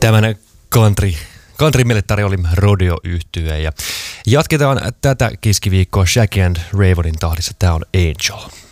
Tämän country meille tarjoili Rodeo-yhtye ja jatketaan tätä keskiviikkoa Shaggy and Rayvonin tahdissa. Tää on Angel.